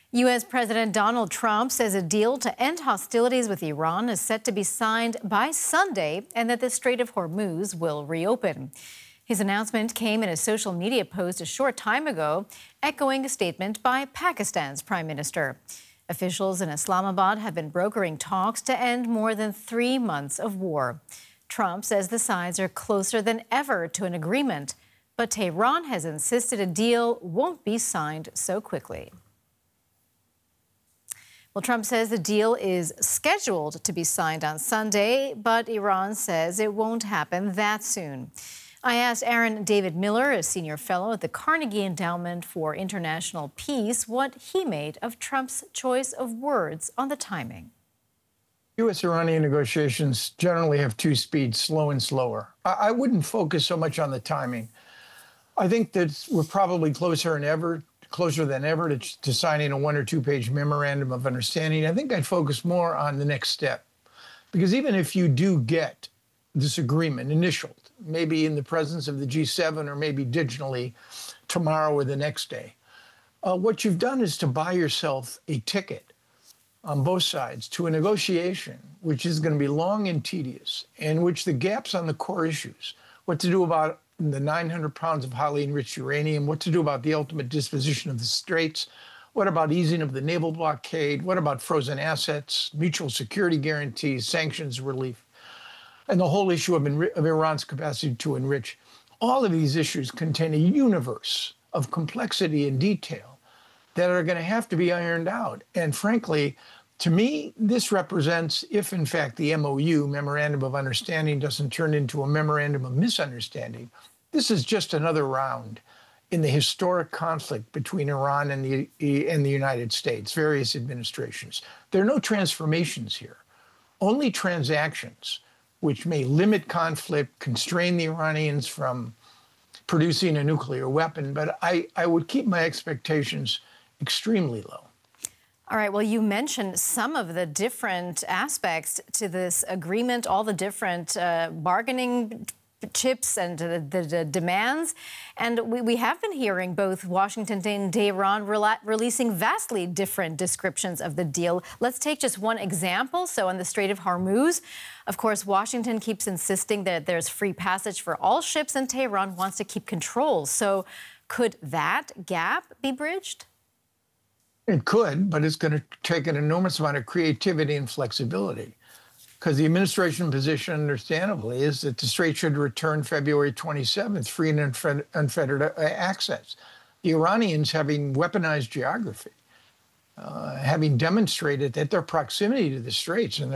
U.S. President Donald Trump says a deal to end hostilities with Iran is set to be signed by Sunday and that the Strait of Hormuz will reopen. His announcement came in a social media post a short time ago, echoing a statement by Pakistan's prime minister. Officials in Islamabad have been brokering talks to end more than 3 months of war. Trump says the sides are closer than ever to an agreement, but Tehran has insisted a deal won't be signed so quickly. Well, Trump says the deal is scheduled to be signed on Sunday, but Iran says it won't happen that soon. I asked Aaron David Miller, a senior fellow at the Carnegie Endowment for International Peace, what he made of Trump's choice of words on the timing. U.S.-Iranian negotiations generally have two speeds, slow and slower. I wouldn't focus so much on the timing. I think that we're probably closer than ever to signing a 1 or 2 page memorandum of understanding. I think I'd focus more on the next step. Because even if you do get this agreement initialed, maybe in the presence of the G7 or maybe digitally tomorrow or the next day, what you've done is to buy yourself a ticket on both sides to a negotiation which is going to be long and tedious, in which the gaps on the core issues, what to do about the 900 pounds of highly enriched uranium, what to do about the ultimate disposition of the straits, what about easing of the naval blockade, what about frozen assets, mutual security guarantees, sanctions relief, and the whole issue of Iran's capacity to enrich. All of these issues contain a universe of complexity and detail that are going to have to be ironed out. And frankly, to me, this represents, if in fact the MOU, Memorandum of Understanding, doesn't turn into a Memorandum of Misunderstanding, this is just another round in the historic conflict between Iran and the United States, various administrations. There are no transformations here, only transactions which may limit conflict, constrain the Iranians from producing a nuclear weapon. But I would keep my expectations extremely low. All right. Well, you mentioned some of the different aspects to this agreement, all the different bargaining chips and the demands. And we have been hearing both Washington and Tehran releasing vastly different descriptions of the deal. Let's take just one example. So on the Strait of Hormuz, of course, Washington keeps insisting that there's free passage for all ships, and Tehran wants to keep control. So could that gap be bridged? It could, but it's going to take an enormous amount of creativity and flexibility. Because the administration position, understandably, is that the strait should return February 27th, free and unfettered access. The Iranians, having weaponized geography, having demonstrated that their proximity to the straits and